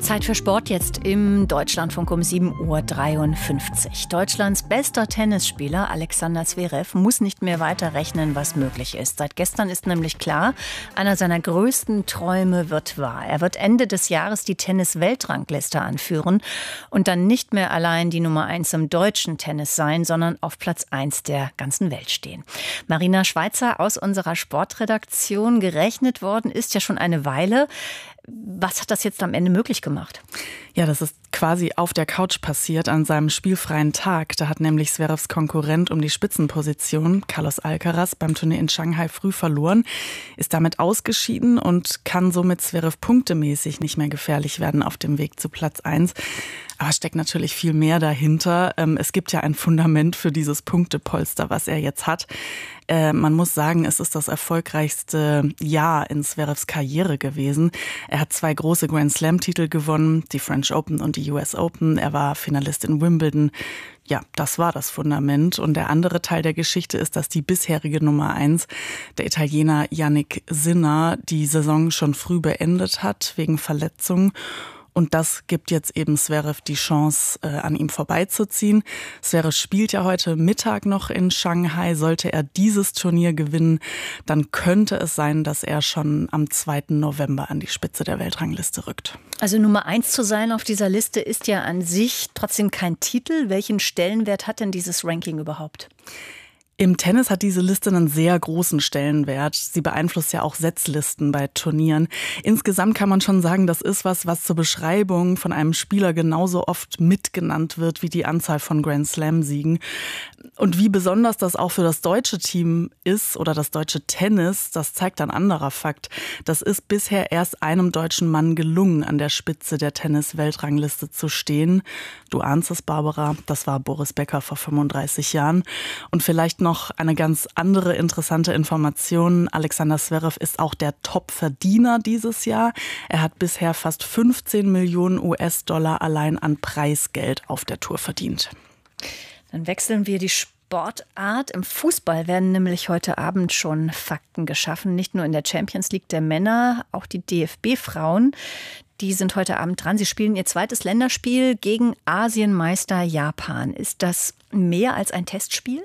Zeit für Sport jetzt im Deutschlandfunk um 7:53 Uhr. Deutschlands bester Tennisspieler Alexander Zverev muss nicht mehr weiter rechnen, was möglich ist. Seit gestern ist nämlich klar, einer seiner größten Träume wird wahr. Er wird Ende des Jahres die Tennis-Weltrangliste anführen und dann nicht mehr allein die Nummer 1 im deutschen Tennis sein, sondern auf Platz 1 der ganzen Welt stehen. Marina Schweizer aus unserer Sportredaktion. Gerechnet worden ist ja schon eine Weile. Was hat das jetzt am Ende möglich gemacht? Ja, das ist quasi auf der Couch passiert an seinem spielfreien Tag. Da hat nämlich Zverevs Konkurrent um die Spitzenposition, Carlos Alcaraz, beim Turnier in Shanghai früh verloren, ist damit ausgeschieden und kann somit Zverev punktemäßig nicht mehr gefährlich werden auf dem Weg zu Platz 1. Aber steckt natürlich viel mehr dahinter. Es gibt ja ein Fundament für dieses Punktepolster, was er jetzt hat. Man muss sagen, es ist das erfolgreichste Jahr in Zverevs Karriere gewesen. Er hat 2 große Grand-Slam-Titel gewonnen, die French Open und die US Open. Er war Finalist in Wimbledon. Ja, das war das Fundament. Und der andere Teil der Geschichte ist, dass die bisherige Nummer 1, der Italiener Jannik Sinner, die Saison schon früh beendet hat wegen Verletzung. Und das gibt jetzt eben Zverev die Chance, an ihm vorbeizuziehen. Zverev spielt ja heute Mittag noch in Shanghai. Sollte er dieses Turnier gewinnen, dann könnte es sein, dass er schon am 2. November an die Spitze der Weltrangliste rückt. Also Nummer 1 zu sein auf dieser Liste ist ja an sich trotzdem kein Titel. Welchen Stellenwert hat denn dieses Ranking überhaupt? Im Tennis hat diese Liste einen sehr großen Stellenwert. Sie beeinflusst ja auch Setzlisten bei Turnieren. Insgesamt kann man schon sagen, das ist was zur Beschreibung von einem Spieler genauso oft mitgenannt wird wie die Anzahl von Grand-Slam-Siegen. Und wie besonders das auch für das deutsche Team ist oder das deutsche Tennis, das zeigt ein anderer Fakt. Das ist bisher erst einem deutschen Mann gelungen, an der Spitze der Tennis-Weltrangliste zu stehen. Du ahnst es, Barbara, das war Boris Becker vor 35 Jahren. Und vielleicht noch eine ganz andere interessante Information. Alexander Zverev ist auch der Top-Verdiener dieses Jahr. Er hat bisher fast 15 Millionen US-Dollar allein an Preisgeld auf der Tour verdient. Dann wechseln wir die Sportart. Im Fußball werden nämlich heute Abend schon Fakten geschaffen. Nicht nur in der Champions League der Männer, auch die DFB-Frauen. Die sind heute Abend dran. Sie spielen ihr zweites Länderspiel gegen Asienmeister Japan. Ist das mehr als ein Testspiel?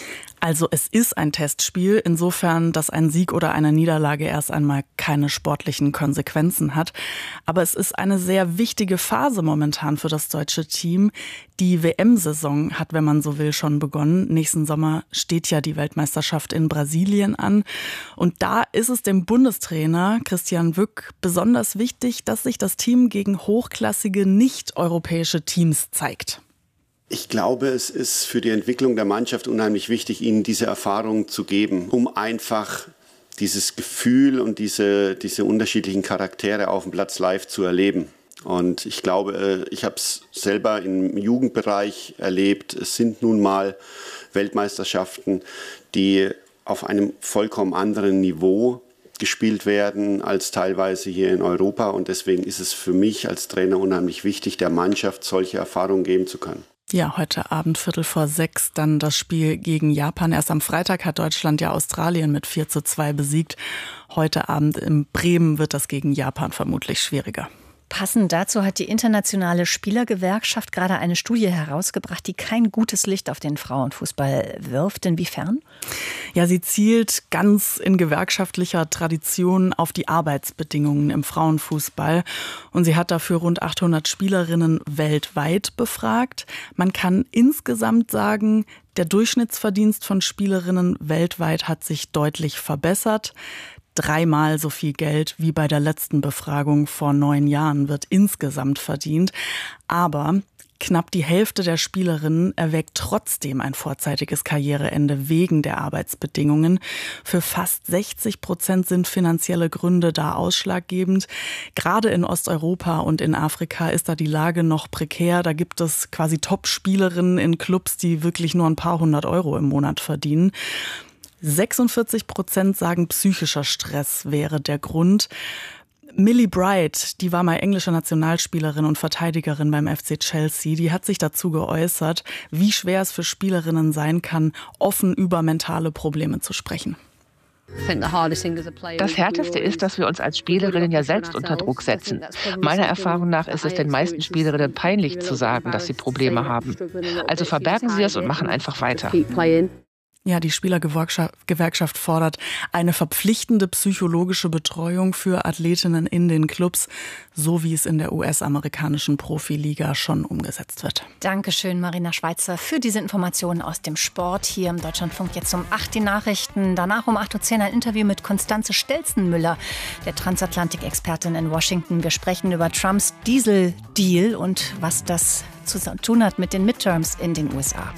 Also es ist ein Testspiel, insofern, dass ein Sieg oder eine Niederlage erst einmal keine sportlichen Konsequenzen hat. Aber es ist eine sehr wichtige Phase momentan für das deutsche Team. Die WM-Saison hat, wenn man so will, schon begonnen. Nächsten Sommer steht ja die Weltmeisterschaft in Brasilien an. Und da ist es dem Bundestrainer Christian Wück besonders wichtig, dass sich das Team gegen hochklassige nicht-europäische Teams zeigt. Ich glaube, es ist für die Entwicklung der Mannschaft unheimlich wichtig, ihnen diese Erfahrung zu geben, um einfach dieses Gefühl und diese unterschiedlichen Charaktere auf dem Platz live zu erleben. Und ich glaube, ich habe es selber im Jugendbereich erlebt. Es sind nun mal Weltmeisterschaften, die auf einem vollkommen anderen Niveau gespielt werden als teilweise hier in Europa. Und deswegen ist es für mich als Trainer unheimlich wichtig, der Mannschaft solche Erfahrungen geben zu können. Ja, heute Abend 5:45 dann das Spiel gegen Japan. Erst am Freitag hat Deutschland ja Australien mit 4:2 besiegt. Heute Abend in Bremen wird das gegen Japan vermutlich schwieriger. Passend dazu hat die internationale Spielergewerkschaft gerade eine Studie herausgebracht, die kein gutes Licht auf den Frauenfußball wirft. Inwiefern? Ja, sie zielt ganz in gewerkschaftlicher Tradition auf die Arbeitsbedingungen im Frauenfußball. Und sie hat dafür rund 800 Spielerinnen weltweit befragt. Man kann insgesamt sagen, der Durchschnittsverdienst von Spielerinnen weltweit hat sich deutlich verbessert. 3-mal so viel Geld wie bei der letzten Befragung vor 9 Jahren wird insgesamt verdient. Aber knapp die Hälfte der Spielerinnen erwägt trotzdem ein vorzeitiges Karriereende wegen der Arbeitsbedingungen. Für fast 60% sind finanzielle Gründe da ausschlaggebend. Gerade in Osteuropa und in Afrika ist da die Lage noch prekär. Da gibt es quasi Top-Spielerinnen in Clubs, die wirklich nur ein paar hundert Euro im Monat verdienen. 46% sagen, psychischer Stress wäre der Grund. Millie Bright, die war mal englische Nationalspielerin und Verteidigerin beim FC Chelsea, die hat sich dazu geäußert, wie schwer es für Spielerinnen sein kann, offen über mentale Probleme zu sprechen. Das Härteste ist, dass wir uns als Spielerinnen ja selbst unter Druck setzen. Meiner Erfahrung nach ist es den meisten Spielerinnen peinlich zu sagen, dass sie Probleme haben. Also verbergen sie es und machen einfach weiter. Ja, die Spielergewerkschaft fordert eine verpflichtende psychologische Betreuung für Athletinnen in den Clubs, so wie es in der US-amerikanischen Profiliga schon umgesetzt wird. Dankeschön, Marina Schweizer, für diese Informationen aus dem Sport. Hier im Deutschlandfunk jetzt um 8 die Nachrichten. Danach um 8.10 Uhr ein Interview mit Constanze Stelzenmüller, der Transatlantik-Expertin in Washington. Wir sprechen über Trumps Diesel-Deal und was das zu tun hat mit den Midterms in den USA.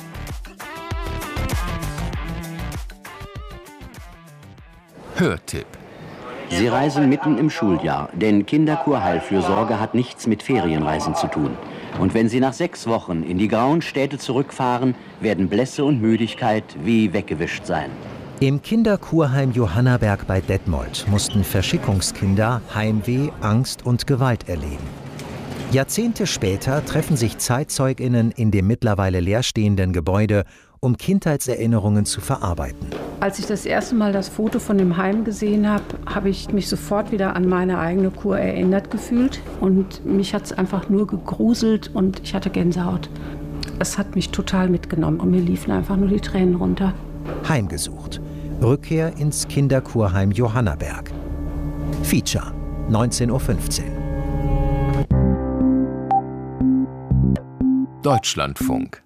Hörtipp. Sie reisen mitten im Schuljahr, denn Kinderkurheilfürsorge hat nichts mit Ferienreisen zu tun. Und wenn Sie nach 6 Wochen in die grauen Städte zurückfahren, werden Blässe und Müdigkeit wie weggewischt sein. Im Kinderkurheim Johannaberg bei Detmold mussten Verschickungskinder Heimweh, Angst und Gewalt erleben. Jahrzehnte später treffen sich ZeitzeugInnen in dem mittlerweile leerstehenden Gebäude, um Kindheitserinnerungen zu verarbeiten. Als ich das erste Mal das Foto von dem Heim gesehen habe, habe ich mich sofort wieder an meine eigene Kur erinnert gefühlt. Und mich hat es einfach nur gegruselt und ich hatte Gänsehaut. Es hat mich total mitgenommen und mir liefen einfach nur die Tränen runter. Heimgesucht. Rückkehr ins Kinderkurheim Johannaberg. Feature, 19:15 Uhr. Deutschlandfunk.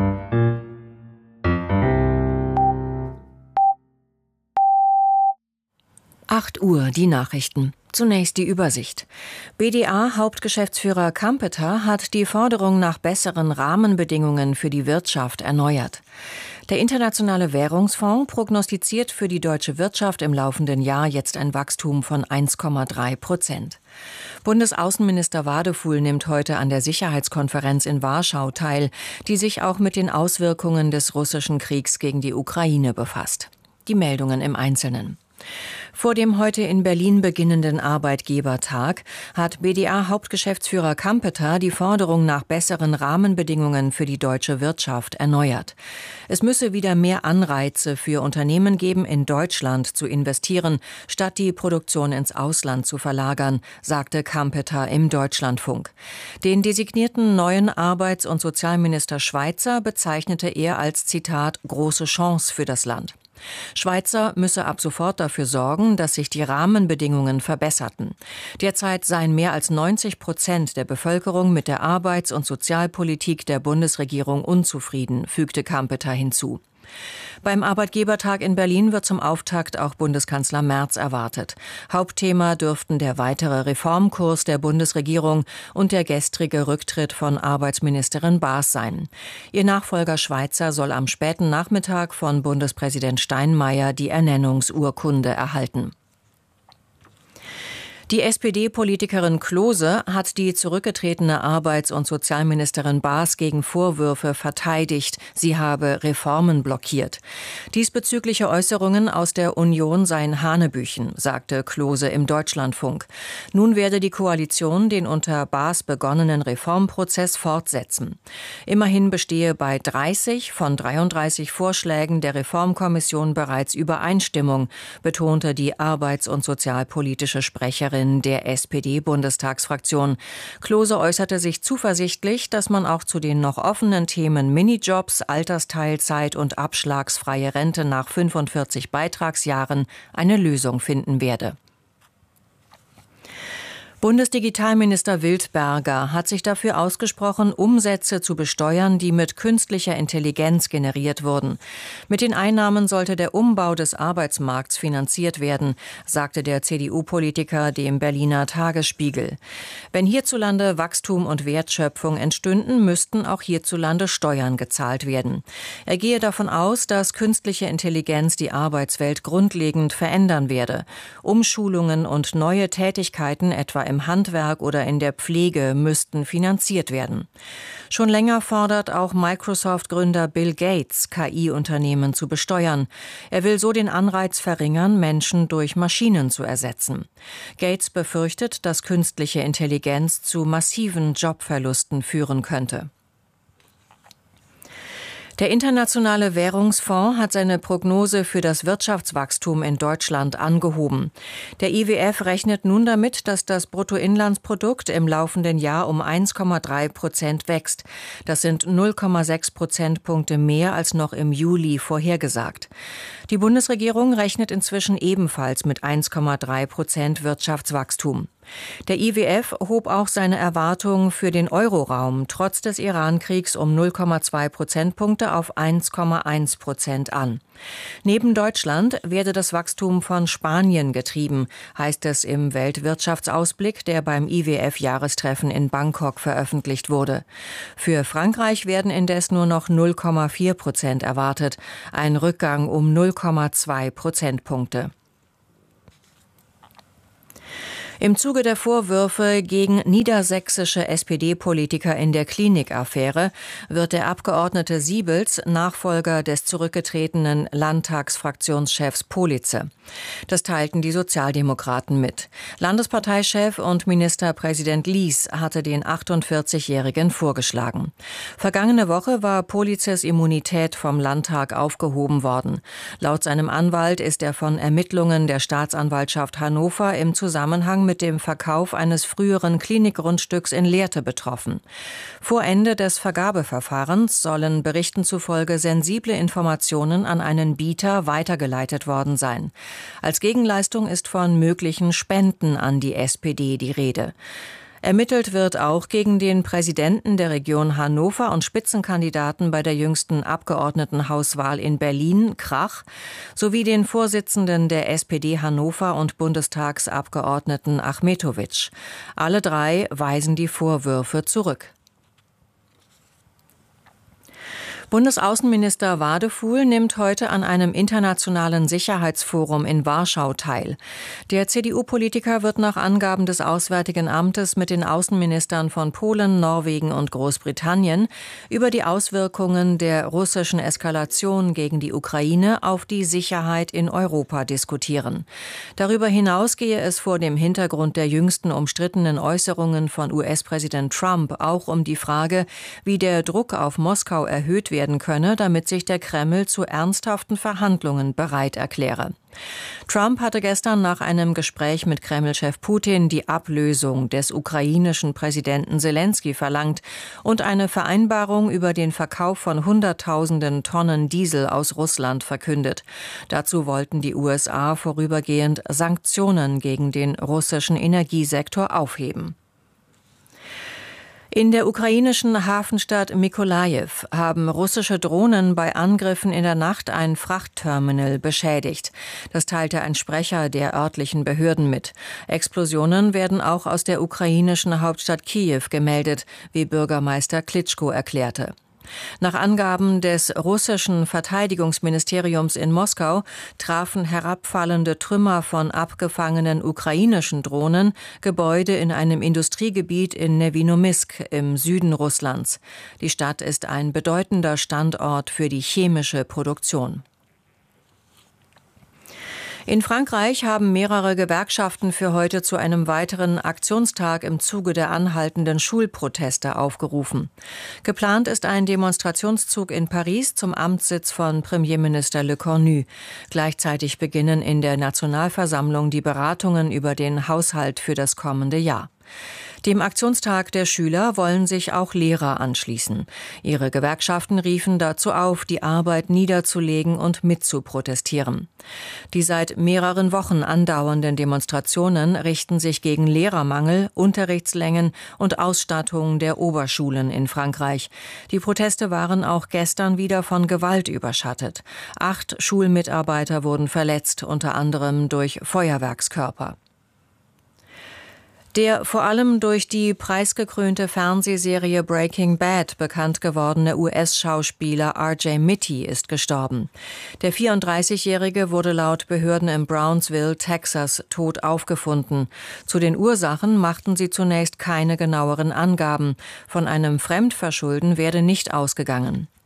Acht Uhr, die Nachrichten. Zunächst die Übersicht. BDA-Hauptgeschäftsführer Kampeter hat die Forderung nach besseren Rahmenbedingungen für die Wirtschaft erneuert. Der Internationale Währungsfonds prognostiziert für die deutsche Wirtschaft im laufenden Jahr jetzt ein Wachstum von 1,3%. Bundesaußenminister Wadefuhl nimmt heute an der Sicherheitskonferenz in Warschau teil, die sich auch mit den Auswirkungen des russischen Kriegs gegen die Ukraine befasst. Die Meldungen im Einzelnen. Vor dem heute in Berlin beginnenden Arbeitgebertag hat BDA-Hauptgeschäftsführer Kampeter die Forderung nach besseren Rahmenbedingungen für die deutsche Wirtschaft erneuert. Es müsse wieder mehr Anreize für Unternehmen geben, in Deutschland zu investieren, statt die Produktion ins Ausland zu verlagern, sagte Kampeter im Deutschlandfunk. Den designierten neuen Arbeits- und Sozialminister Schweizer bezeichnete er als, Zitat, große Chance für das Land. Schweizer müsse ab sofort dafür sorgen, dass sich die Rahmenbedingungen verbesserten. Derzeit seien mehr als 90% der Bevölkerung mit der Arbeits- und Sozialpolitik der Bundesregierung unzufrieden, fügte Kampeter hinzu. Beim Arbeitgebertag in Berlin wird zum Auftakt auch Bundeskanzler Merz erwartet. Hauptthema dürften der weitere Reformkurs der Bundesregierung und der gestrige Rücktritt von Arbeitsministerin Baas sein. Ihr Nachfolger Schweizer soll am späten Nachmittag von Bundespräsident Steinmeier die Ernennungsurkunde erhalten. Die SPD-Politikerin Klose hat die zurückgetretene Arbeits- und Sozialministerin Baas gegen Vorwürfe verteidigt, sie habe Reformen blockiert. Diesbezügliche Äußerungen aus der Union seien Hanebüchen, sagte Klose im Deutschlandfunk. Nun werde die Koalition den unter Baas begonnenen Reformprozess fortsetzen. Immerhin bestehe bei 30 von 33 Vorschlägen der Reformkommission bereits Übereinstimmung, betonte die arbeits- und sozialpolitische Sprecherin der SPD-Bundestagsfraktion. Klose äußerte sich zuversichtlich, dass man auch zu den noch offenen Themen Minijobs, Altersteilzeit und abschlagsfreie Rente nach 45 Beitragsjahren eine Lösung finden werde. Bundesdigitalminister Wildberger hat sich dafür ausgesprochen, Umsätze zu besteuern, die mit künstlicher Intelligenz generiert wurden. Mit den Einnahmen sollte der Umbau des Arbeitsmarkts finanziert werden, sagte der CDU-Politiker dem Berliner Tagesspiegel. Wenn hierzulande Wachstum und Wertschöpfung entstünden, müssten auch hierzulande Steuern gezahlt werden. Er gehe davon aus, dass künstliche Intelligenz die Arbeitswelt grundlegend verändern werde. Umschulungen und neue Tätigkeiten, etwa im Handwerk oder in der Pflege, müssten finanziert werden. Schon länger fordert auch Microsoft-Gründer Bill Gates, KI-Unternehmen zu besteuern. Er will so den Anreiz verringern, Menschen durch Maschinen zu ersetzen. Gates befürchtet, dass künstliche Intelligenz zu massiven Jobverlusten führen könnte. Der Internationale Währungsfonds hat seine Prognose für das Wirtschaftswachstum in Deutschland angehoben. Der IWF rechnet nun damit, dass das Bruttoinlandsprodukt im laufenden Jahr um 1,3% wächst. Das sind 0,6 Prozentpunkte mehr als noch im Juli vorhergesagt. Die Bundesregierung rechnet inzwischen ebenfalls mit 1,3% Wirtschaftswachstum. Der IWF hob auch seine Erwartungen für den Euroraum trotz des Iran-Kriegs um 0,2 Prozentpunkte auf 1,1% an. Neben Deutschland werde das Wachstum von Spanien getrieben, heißt es im Weltwirtschaftsausblick, der beim IWF-Jahrestreffen in Bangkok veröffentlicht wurde. Für Frankreich werden indes nur noch 0,4% erwartet, ein Rückgang um 0,2 Prozentpunkte. Im Zuge der Vorwürfe gegen niedersächsische SPD-Politiker in der Klinikaffäre wird der Abgeordnete Siebels Nachfolger des zurückgetretenen Landtagsfraktionschefs Politze. Das teilten die Sozialdemokraten mit. Landesparteichef und Ministerpräsident Lies hatte den 48-Jährigen vorgeschlagen. Vergangene Woche war Politzes Immunität vom Landtag aufgehoben worden. Laut seinem Anwalt ist er von Ermittlungen der Staatsanwaltschaft Hannover im Zusammenhang mit dem Verkauf eines früheren Klinikgrundstücks in Lehrte betroffen. Vor Ende des Vergabeverfahrens sollen Berichten zufolge sensible Informationen an einen Bieter weitergeleitet worden sein. Als Gegenleistung ist von möglichen Spenden an die SPD die Rede. Ermittelt wird auch gegen den Präsidenten der Region Hannover und Spitzenkandidaten bei der jüngsten Abgeordnetenhauswahl in Berlin, Krach, sowie den Vorsitzenden der SPD Hannover und Bundestagsabgeordneten Achmetowitsch. Alle drei weisen die Vorwürfe zurück. Bundesaußenminister Wadefuhl nimmt heute an einem internationalen Sicherheitsforum in Warschau teil. Der CDU-Politiker wird nach Angaben des Auswärtigen Amtes mit den Außenministern von Polen, Norwegen und Großbritannien über die Auswirkungen der russischen Eskalation gegen die Ukraine auf die Sicherheit in Europa diskutieren. Darüber hinaus gehe es vor dem Hintergrund der jüngsten umstrittenen Äußerungen von US-Präsident Trump auch um die Frage, wie der Druck auf Moskau erhöht werden könne, damit sich der Kreml zu ernsthaften Verhandlungen bereit erkläre. Trump hatte gestern nach einem Gespräch mit Kreml-Chef Putin die Ablösung des ukrainischen Präsidenten Selenskyj verlangt und eine Vereinbarung über den Verkauf von Hunderttausenden Tonnen Diesel aus Russland verkündet. Dazu wollten die USA vorübergehend Sanktionen gegen den russischen Energiesektor aufheben. In der ukrainischen Hafenstadt Mykolajiw haben russische Drohnen bei Angriffen in der Nacht ein Frachtterminal beschädigt. Das teilte ein Sprecher der örtlichen Behörden mit. Explosionen werden auch aus der ukrainischen Hauptstadt Kiew gemeldet, wie Bürgermeister Klitschko erklärte. Nach Angaben des russischen Verteidigungsministeriums in Moskau trafen herabfallende Trümmer von abgefangenen ukrainischen Drohnen Gebäude in einem Industriegebiet in Nevinomysk im Süden Russlands. Die Stadt ist ein bedeutender Standort für die chemische Produktion. In Frankreich haben mehrere Gewerkschaften für heute zu einem weiteren Aktionstag im Zuge der anhaltenden Schulproteste aufgerufen. Geplant ist ein Demonstrationszug in Paris zum Amtssitz von Premierminister Le Cornu. Gleichzeitig beginnen in der Nationalversammlung die Beratungen über den Haushalt für das kommende Jahr. Dem Aktionstag der Schüler wollen sich auch Lehrer anschließen. Ihre Gewerkschaften riefen dazu auf, die Arbeit niederzulegen und mitzuprotestieren. Die seit mehreren Wochen andauernden Demonstrationen richten sich gegen Lehrermangel, Unterrichtslängen und Ausstattung der Oberschulen in Frankreich. Die Proteste waren auch gestern wieder von Gewalt überschattet. 8 Schulmitarbeiter wurden verletzt, unter anderem durch Feuerwerkskörper. Der vor allem durch die preisgekrönte Fernsehserie Breaking Bad bekannt gewordene US-Schauspieler R.J. Mitte ist gestorben. Der 34-Jährige wurde laut Behörden in Brownsville, Texas, tot aufgefunden. Zu den Ursachen machten sie zunächst keine genaueren Angaben. Von einem Fremdverschulden werde nicht ausgegangen.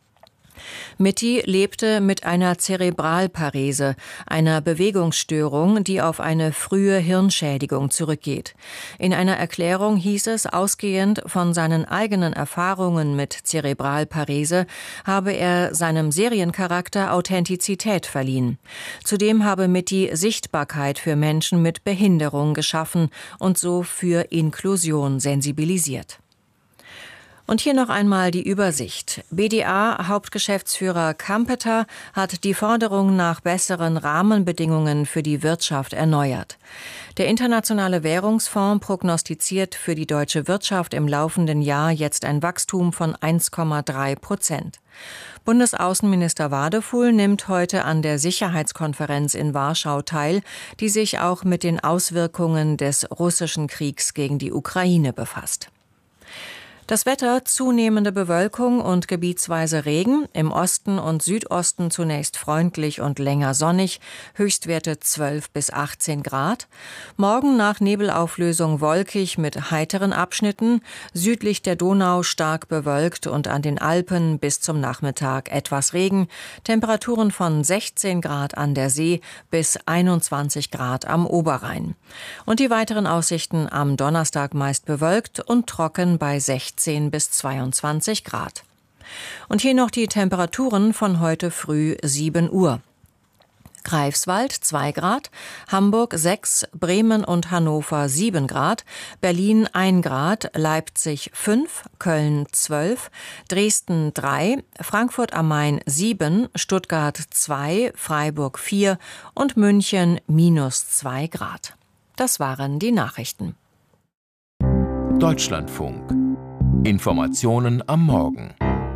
Mitty lebte mit einer Zerebralparese, einer Bewegungsstörung, die auf eine frühe Hirnschädigung zurückgeht. In einer Erklärung hieß es, ausgehend von seinen eigenen Erfahrungen mit Zerebralparese habe er seinem Seriencharakter Authentizität verliehen. Zudem habe Mitty Sichtbarkeit für Menschen mit Behinderung geschaffen und so für Inklusion sensibilisiert. Und hier noch einmal die Übersicht. BDA-Hauptgeschäftsführer Kampeter hat die Forderung nach besseren Rahmenbedingungen für die Wirtschaft erneuert. Der Internationale Währungsfonds prognostiziert für die deutsche Wirtschaft im laufenden Jahr jetzt ein Wachstum von 1,3%. Bundesaußenminister Wadefuhl nimmt heute an der Sicherheitskonferenz in Warschau teil, die sich auch mit den Auswirkungen des russischen Kriegs gegen die Ukraine befasst. Das Wetter: zunehmende Bewölkung und gebietsweise Regen, im Osten und Südosten zunächst freundlich und länger sonnig, Höchstwerte 12 bis 18 Grad. Morgen nach Nebelauflösung wolkig mit heiteren Abschnitten, südlich der Donau stark bewölkt und an den Alpen bis zum Nachmittag etwas Regen, Temperaturen von 16 Grad an der See bis 21 Grad am Oberrhein. Und die weiteren Aussichten: am Donnerstag meist bewölkt und trocken bei 16 bis 22 Grad. Und hier noch die Temperaturen von heute früh 7 Uhr. Greifswald 2 Grad, Hamburg 6, Bremen und Hannover 7 Grad, Berlin 1 Grad, Leipzig 5, Köln 12, Dresden 3, Frankfurt am Main 7, Stuttgart 2, Freiburg 4 und München -2 Grad. Das waren die Nachrichten. Deutschlandfunk. Informationen am Morgen.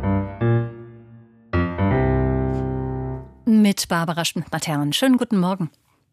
Mit Barbara Schmidt-Matern. Schönen guten Morgen.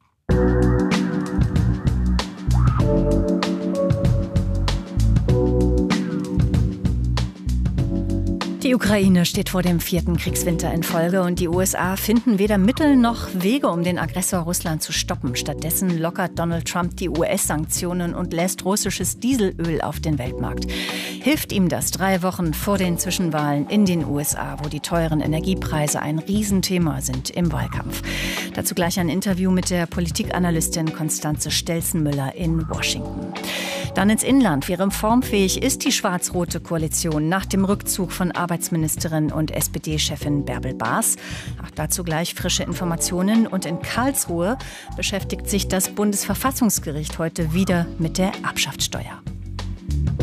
Die Ukraine steht vor dem 4. Kriegswinter in Folge und die USA finden weder Mittel noch Wege, um den Aggressor Russland zu stoppen. Stattdessen lockert Donald Trump die US-Sanktionen und lässt russisches Dieselöl auf den Weltmarkt. Hilft ihm das 3 Wochen vor den Zwischenwahlen in den USA, wo die teuren Energiepreise ein Riesenthema sind im Wahlkampf? Dazu gleich ein Interview mit der Politikanalystin Constanze Stelzenmüller in Washington. Dann ins Inland. Wie reformfähig ist die schwarz-rote Koalition nach dem Rückzug von Arbeitsministerin und SPD-Chefin Bärbel Baas? Auch dazu gleich frische Informationen. Und in Karlsruhe beschäftigt sich das Bundesverfassungsgericht heute wieder mit der Erbschaftssteuer.